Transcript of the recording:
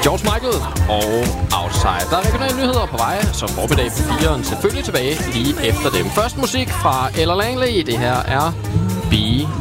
George Michael og Outside. Der er regionale nyheder på vej, så formiddag på 4'eren selvfølgelig tilbage lige efter dem. Først musik fra Ella Langley. Det her er Be